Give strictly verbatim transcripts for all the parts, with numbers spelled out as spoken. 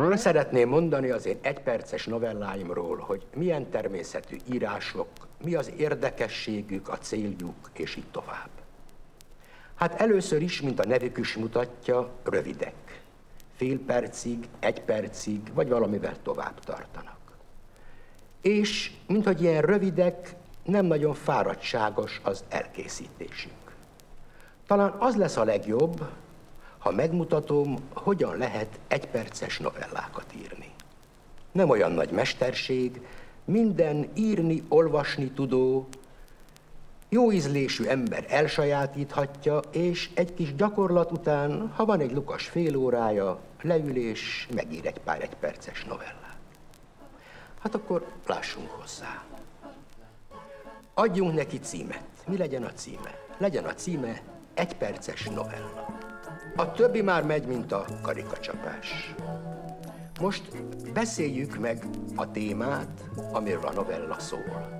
El szeretném mondani az én egyperces novelláimról, hogy milyen természetű írások, mi az érdekességük, a céljuk, és így tovább. Hát először is, mint a nevük is mutatja, rövidek. Fél percig, egy percig, vagy valamivel tovább tartanak. És, minthogy ilyen rövidek, nem nagyon fáradtságos az elkészítésük. Talán az lesz a legjobb, ha megmutatom, hogyan lehet egyperces novellákat írni. Nem olyan nagy mesterség, minden írni, olvasni tudó, jó ízlésű ember elsajátíthatja, és egy kis gyakorlat után, ha van egy lukas fél órája, leül és megír egy pár egyperces novellát. Hát akkor lássunk hozzá. Adjunk neki címet. Mi legyen a címe? Legyen a címe egyperces novella. A többi már megy, mint a karikacsapás. Most beszéljük meg a témát, amiről a novella szól.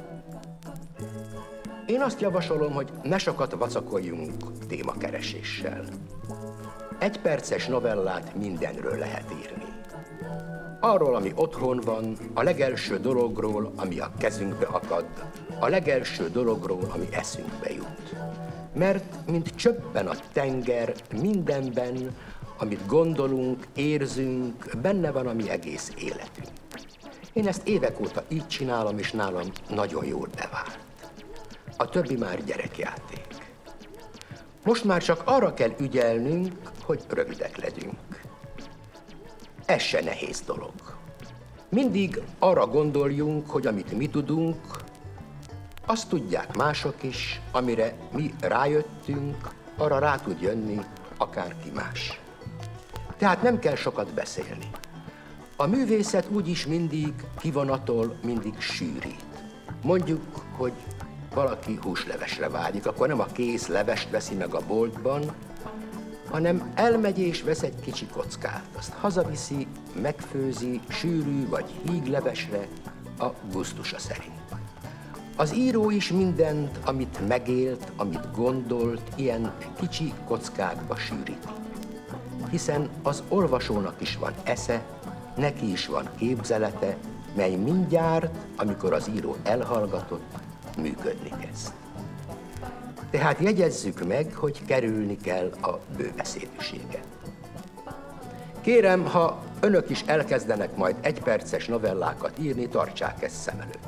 Én azt javasolom, hogy ne sokat vacakoljunk témakereséssel. Egyperces novellát mindenről lehet írni. Arról, ami otthon van, a legelső dologról, ami a kezünkbe akad, a legelső dologról, ami eszünkbe jut. Mert, mint csöppen a tenger, mindenben, amit gondolunk, érzünk, benne van a mi egész életünk. Én ezt évek óta így csinálom, és nálam nagyon jól bevált. A többi már gyerekjáték. Most már csak arra kell ügyelnünk, hogy rövidek legyünk. Ez se nehéz dolog. Mindig arra gondoljunk, hogy amit mi tudunk, azt tudják mások is, amire mi rájöttünk, arra rá tud jönni akárki más. Tehát nem kell sokat beszélni. A művészet úgyis mindig kivonatol, mindig sűrít. Mondjuk, hogy valaki húslevesre vágyik, akkor nem a kész levest veszi meg a boltban, hanem elmegy és vesz egy kicsi kockát. Azt hazaviszi, megfőzi, sűrű vagy híglevesre a gusztusa szerint. Az író is mindent, amit megélt, amit gondolt, ilyen kicsi kockákba sűríti. Hiszen az olvasónak is van esze, neki is van képzelete, mely mindjárt, amikor az író elhallgatott, működni kezd. Tehát jegyezzük meg, hogy kerülni kell a bőbeszédűséget. Kérem, ha önök is elkezdenek majd egyperces novellákat írni, tartsák ezt szem előtt.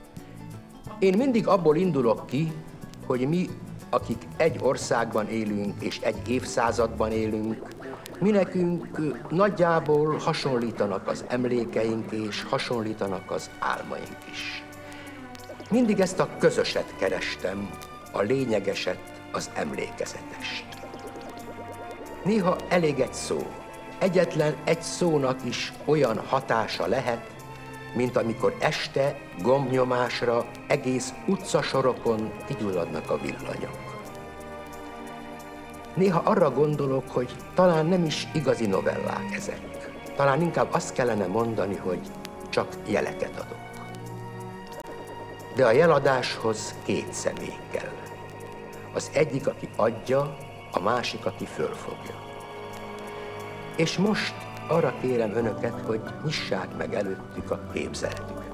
Én mindig abból indulok ki, hogy mi, akik egy országban élünk és egy évszázadban élünk, mi nekünk nagyjából hasonlítanak az emlékeink és hasonlítanak az álmaink is. Mindig ezt a közöset kerestem, a lényegeset, az emlékezetest. Néha elég egy szó. Egyetlen egy szónak is olyan hatása lehet, mint amikor este gombnyomásra egész utcasorokon kigyulladnak a villanyok. Néha arra gondolok, hogy talán nem is igazi novellák ezek. Talán inkább azt kellene mondani, hogy csak jeleket adok. De a jeladáshoz két személy kell. Az egyik, aki adja, a másik, aki fölfogja. És most arra kérem önöket, hogy nyissák meg előttük a képzeletüket.